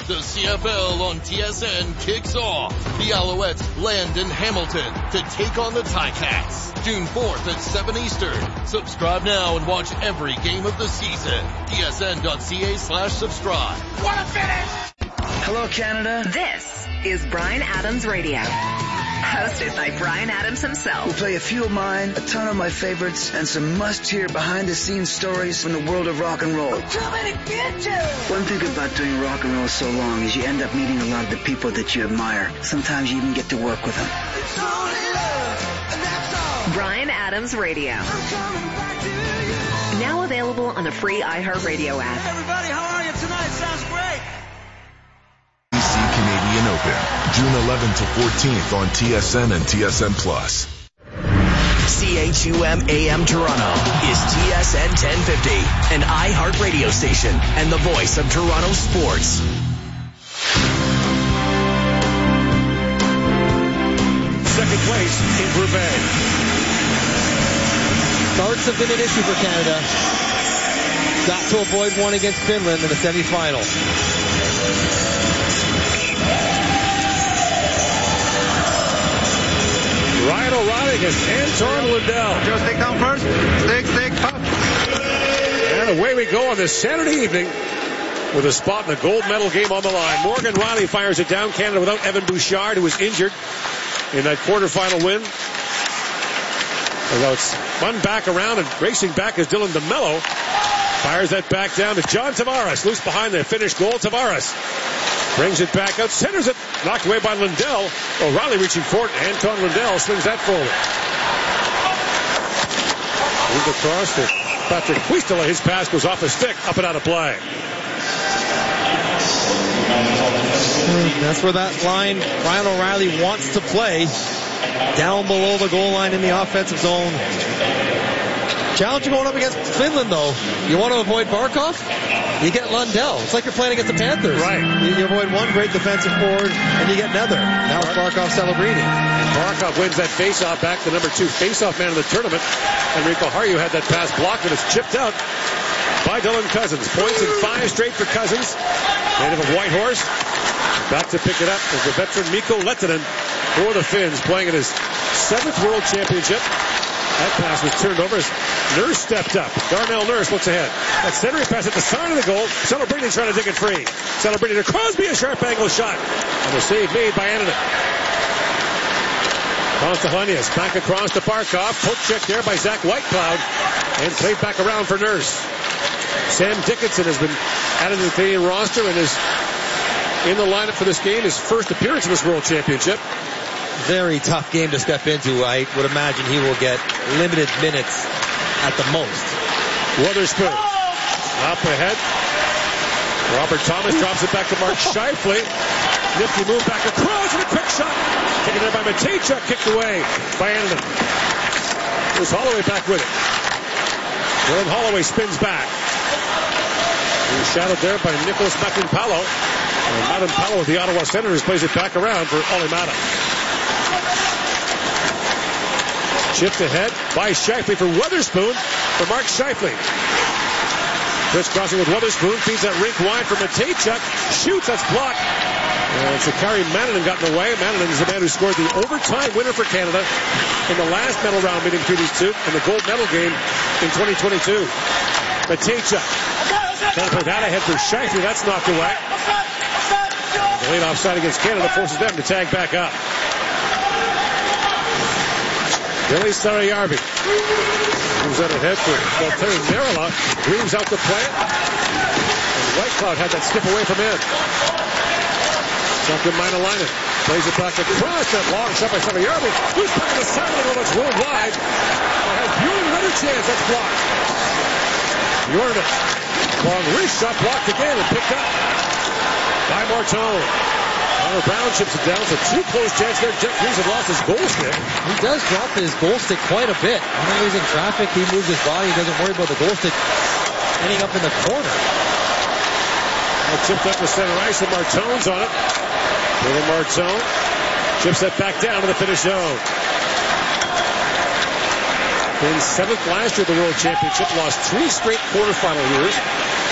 The CFL on TSN kicks off. The Alouettes land in Hamilton to take on the Ticats. June 4th at 7 Eastern. Subscribe now and watch every game of the season. TSN.ca/subscribe. What a finish! Hello, Canada. This is Bryan Adams Radio. Hosted by Bryan Adams himself. We'll play a few of mine, a ton of my favorites, and some must-hear behind-the-scenes stories from the world of rock and roll. One thing about doing rock and roll so long is you end up meeting a lot of the people that you admire. Sometimes you even get to work with them. Bryan Adams Radio. Now available on the free iHeartRadio app. Everybody, how are you tonight? Sounds great. Canadian Open, June 11th to 14th on TSN and TSN+. CHUM AM Toronto is TSN 1050, an iHeart radio station and the voice of Toronto sports. Second place in Group A. Starts have been an issue for Canada. Got to avoid one against Finland in the semifinal. Ryan O'Reilly against Anton Lundell. Just take down first. Stick, pop. And away we go on this Saturday evening with a spot in the gold medal game on the line. Morgan Riley fires it down. Canada without Evan Bouchard, who was injured in that quarterfinal win. Although it's spun back around and racing back is Dylan DeMello. Fires that back down to John Tavares. Loose behind the Finnish goal. Tavares brings it back out. Centers it. Knocked away by Lundell. O'Reilly reaching for it. Anton Lundell swings that forward. Moved across to Patrick Puistila. His pass goes off the stick. Up and out of play. That's where that line Ryan O'Reilly wants to play. Down below the goal line in the offensive zone. Challenge going up against Finland, though. You want to avoid Barkov? You get Lundell. It's like you're playing against the Panthers. Right. You avoid one great defensive forward, and you get another. Now it's Barkov Celebrini. Barkov wins that faceoff back, the number 2 faceoff man of the tournament. Enrico Harju had that pass blocked, and it's chipped out by Dylan Cousins. Points in 5 straight for Cousins. Native of Whitehorse. Back to pick it up is the veteran Mikko Lehtinen for the Finns, playing in his 7th World Championship. That pass was turned over as Nurse stepped up. Darnell Nurse looks ahead. That centering pass at the side of the goal. Celebrini trying to dig it free. Celebrini to Crosby, a sharp angle shot. And the save made by Annunen. Constantinius back across to Barkov. Poke check there by Zach Whitecloud. And played back around for Nurse. Sam Dickinson has been added to the Canadian roster and is in the lineup for this game. His first appearance in this World Championship. Very tough game to step into. I would imagine he will get limited minutes at the most. Witherspoon up ahead. Robert Thomas drops it back to Mark Scheifele. Nifty move back across and a quick shot. Taken there by Matejchuk, kicked away by Annunen. Here's Holloway back with it. Dylan Holloway spins back. He's shadowed there by Nicholas Matinpalo. And Matinpalo with the Ottawa Senators plays it back around for Olli Maatta. Chipped ahead by Scheifele for Witherspoon for Mark Scheifele. Crisscrossing with Witherspoon, feeds that rink wide for Matejchuk. Shoots, that's blocked. And Sakari Mannanen got in the way. Mannanen is the man who scored the overtime winner for Canada in the last medal round meeting between these two in the gold medal game in 2022. Matejchuk trying to put that ahead for Scheifele. That's knocked away. The late offside against Canada forces them to tag back up. Billy Sarajärvi moves out ahead for Valtteri Merila. Green's out to play it. And Whitecloud had that skip away from him. Duncan Maenalainen plays it back across. That long shot by Sarajärvi. Who's back to the sideline when it's rolled wide. Has Bjorn another chance. That's blocked. Bjornman. Long wrist shot blocked again and picked up by Martone. Connor Brown chips it down, so 2 close chances there. Jeff Greaves had lost his goal stick. He does drop his goal stick quite a bit. When he's in traffic, he moves his body. He doesn't worry about the goal stick ending up in the corner. Now chipped up to center ice, and Martone's on it. Little Martone chips that back down to the finish zone. In 7th last year at the World Championship, lost 3 straight quarterfinal years.